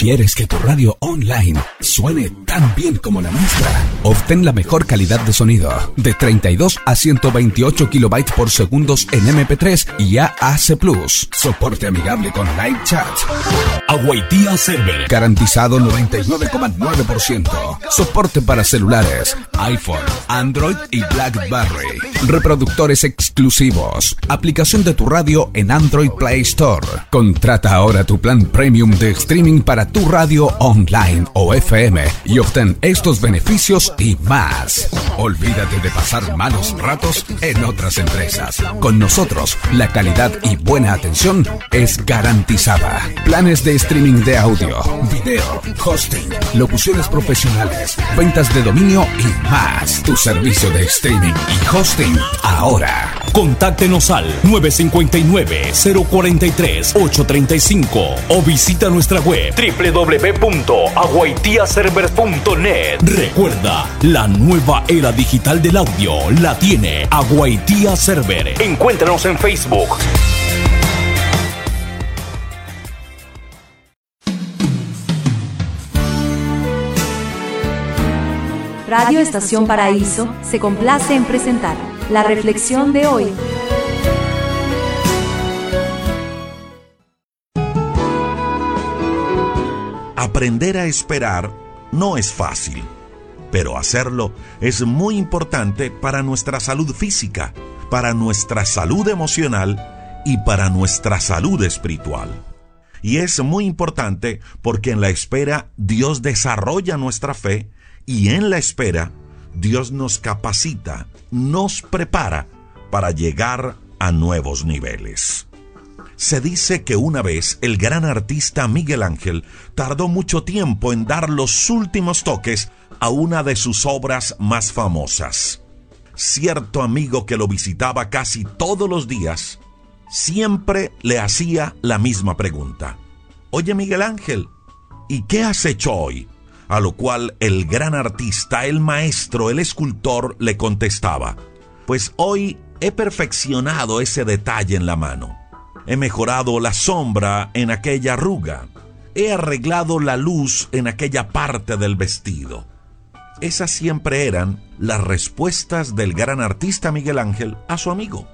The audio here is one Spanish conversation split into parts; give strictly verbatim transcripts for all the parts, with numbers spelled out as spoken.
¿Quieres que tu radio online suene tan bien como la nuestra? Obtén la mejor calidad de sonido de treinta y dos a ciento veintiocho kilobytes por segundo en eme pe tres y A A C plus. Soporte amigable con live chat. Aguaitía Server. Garantizado noventa y nueve coma nueve por ciento. Soporte para celulares, iPhone, Android y BlackBerry. Reproductores exclusivos. Aplicación de tu radio en Android Play Store. Contrata ahora tu plan premium de streaming para tu radio online o F M y obtén estos beneficios y más. Olvídate de pasar malos ratos en otras empresas. Con nosotros, la calidad y buena atención es garantizada. Planes de streaming de audio, video, hosting, locuciones profesionales, ventas de dominio y más. Tu servicio de streaming y hosting ahora. Contáctenos al nueve cinco nueve, cero cuatro tres, ocho tres cinco o visita nuestra web doble u doble u doble u punto aguaitía server punto net. Recuerda, la nueva era digital del audio la tiene Aguaitía Server. Encuéntranos en Facebook. Radio Estación Paraíso se complace en presentar la reflexión de hoy. Aprender a esperar no es fácil, pero hacerlo es muy importante para nuestra salud física, para nuestra salud emocional y para nuestra salud espiritual. Y es muy importante porque en la espera Dios desarrolla nuestra fe y en la espera Dios nos capacita, nos prepara para llegar a nuevos niveles. Se dice que una vez el gran artista Miguel Ángel tardó mucho tiempo en dar los últimos toques a una de sus obras más famosas. Cierto amigo que lo visitaba casi todos los días siempre le hacía la misma pregunta: «Oye, Miguel Ángel, ¿y qué has hecho hoy?». A lo cual el gran artista, el maestro, el escultor le contestaba: «Pues hoy he perfeccionado ese detalle en la mano. He mejorado la sombra en aquella arruga. He arreglado la luz en aquella parte del vestido». Esas siempre eran las respuestas del gran artista Miguel Ángel a su amigo.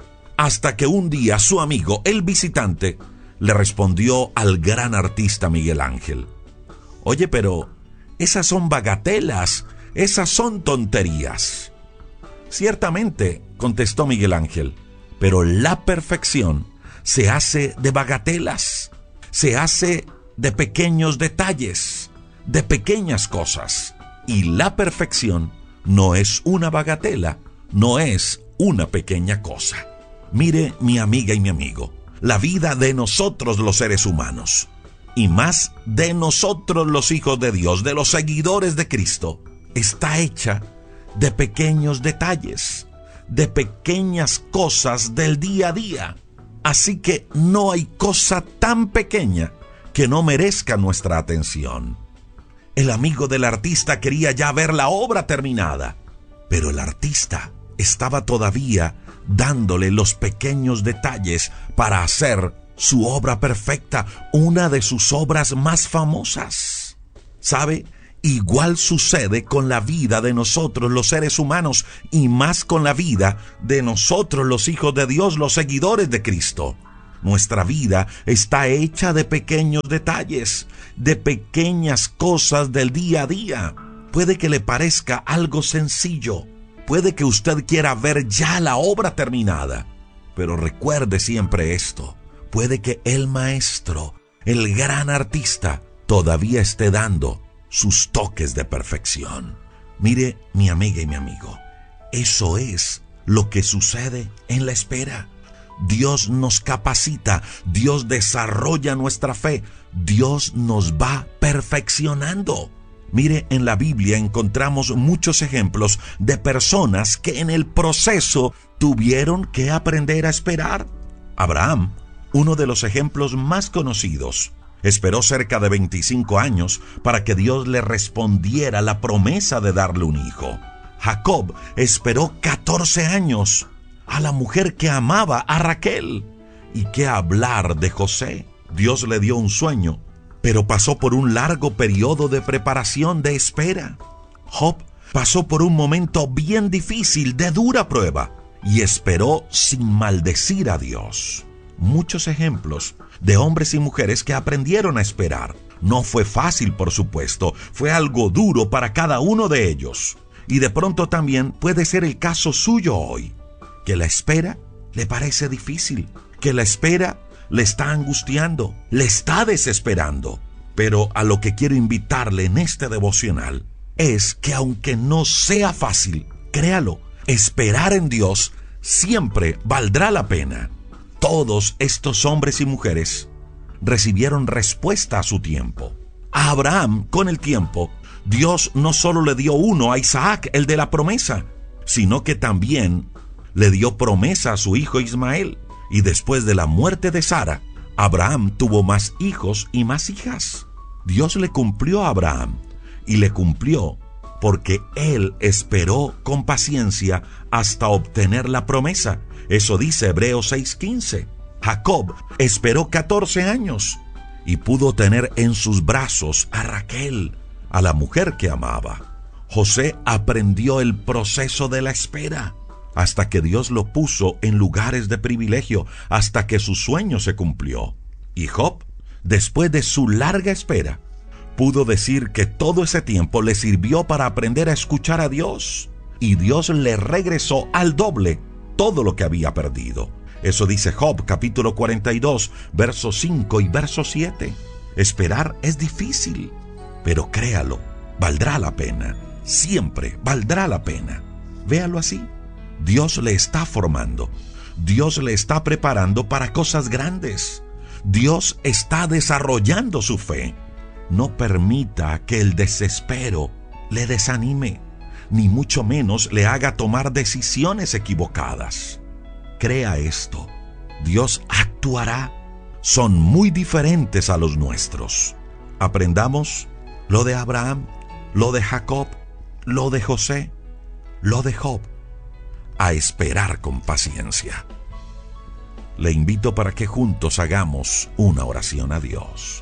Hasta que un día su amigo, el visitante, le respondió al gran artista Miguel Ángel: «Oye, pero esas son bagatelas, esas son tonterías». «Ciertamente», contestó Miguel Ángel, «pero la perfección se hace de bagatelas, se hace de pequeños detalles, de pequeñas cosas. Y la perfección no es una bagatela, no es una pequeña cosa». Mire, mi amiga y mi amigo, la vida de nosotros los seres humanos, y más de nosotros los hijos de Dios, de los seguidores de Cristo, está hecha de pequeños detalles, de pequeñas cosas del día a día. Así que no hay cosa tan pequeña que no merezca nuestra atención. El amigo del artista quería ya ver la obra terminada, pero el artista estaba todavía dándole los pequeños detalles para hacer su obra perfecta, una de sus obras más famosas. ¿Sabe? Igual sucede con la vida de nosotros los seres humanos y más con la vida de nosotros los hijos de Dios, los seguidores de Cristo. Nuestra vida está hecha de pequeños detalles, de pequeñas cosas del día a día. Puede que le parezca algo sencillo, puede que usted quiera ver ya la obra terminada, pero recuerde siempre esto: puede que el maestro, el gran artista, todavía esté dando sus toques de perfección. Mire, mi amiga y mi amigo, eso es lo que sucede en la espera. Dios nos capacita, Dios desarrolla nuestra fe, Dios nos va perfeccionando. Mire, en la Biblia encontramos muchos ejemplos de personas que en el proceso tuvieron que aprender a esperar. Abraham, uno de los ejemplos más conocidos, esperó cerca de veinticinco años para que Dios le respondiera la promesa de darle un hijo. Jacob esperó catorce años a la mujer que amaba, a Raquel. ¿Y qué hablar de José? Dios le dio un sueño, pero pasó por un largo periodo de preparación, de espera. Job pasó por un momento bien difícil, de dura prueba, y esperó sin maldecir a Dios. Muchos ejemplos de hombres y mujeres que aprendieron a esperar. No fue fácil, por supuesto, fue algo duro para cada uno de ellos. Y de pronto también puede ser el caso suyo hoy, que la espera le parece difícil, que la espera le está angustiando, le está desesperando. Pero a lo que quiero invitarle en este devocional es que aunque no sea fácil, créalo, esperar en Dios siempre valdrá la pena. Todos estos hombres y mujeres recibieron respuesta a su tiempo. A Abraham, con el tiempo, Dios no solo le dio uno, a Isaac, el de la promesa, sino que también le dio promesa a su hijo Ismael. Y después de la muerte de Sara, Abraham tuvo más hijos y más hijas. Dios le cumplió a Abraham, y le cumplió porque él esperó con paciencia hasta obtener la promesa. Eso dice Hebreos seis quince. Jacob esperó catorce años y pudo tener en sus brazos a Raquel, a la mujer que amaba. José aprendió el proceso de la espera hasta que Dios lo puso en lugares de privilegio, hasta que su sueño se cumplió. Y Job, después de su larga espera, pudo decir que todo ese tiempo le sirvió para aprender a escuchar a Dios, y Dios le regresó al doble todo lo que había perdido. Eso dice Job capítulo cuarenta y dos, versos cinco y verso siete. Esperar es difícil, pero créalo, valdrá la pena. Siempre valdrá la pena. Véalo así. Dios le está formando. Dios le está preparando para cosas grandes. Dios está desarrollando su fe. No permita que el desespero le desanime, ni mucho menos le haga tomar decisiones equivocadas. Crea esto: Dios actuará. Son muy diferentes a los nuestros. Aprendamos lo de Abraham, lo de Jacob, lo de José, lo de Job, a esperar con paciencia. Le invito para que juntos hagamos una oración a Dios.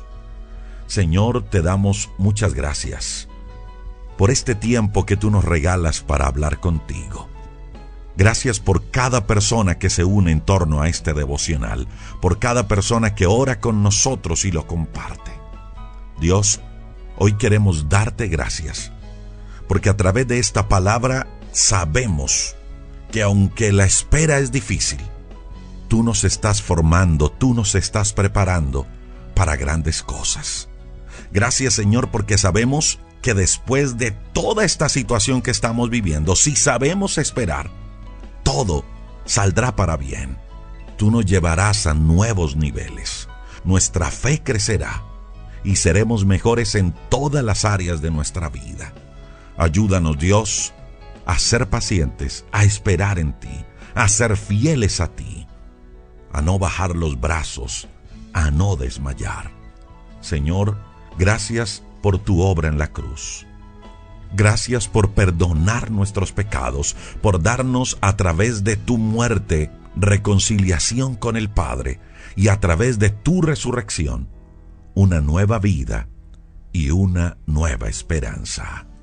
Señor, te damos muchas gracias por este tiempo que tú nos regalas para hablar contigo. Gracias por cada persona que se une en torno a este devocional, por cada persona que ora con nosotros y lo comparte. Dios, hoy queremos darte gracias, porque a través de esta palabra sabemos que aunque la espera es difícil, tú nos estás formando, tú nos estás preparando para grandes cosas. Gracias, Señor, porque sabemos que después de toda esta situación que estamos viviendo, si sabemos esperar, todo saldrá para bien. Tú nos llevarás a nuevos niveles. Nuestra fe crecerá y seremos mejores en todas las áreas de nuestra vida. Ayúdanos, Dios, a ser pacientes, a esperar en ti, a ser fieles a ti, a no bajar los brazos, a no desmayar. Señor, gracias por tu obra en la cruz. Gracias por perdonar nuestros pecados, por darnos a través de tu muerte reconciliación con el Padre, y a través de tu resurrección una nueva vida y una nueva esperanza.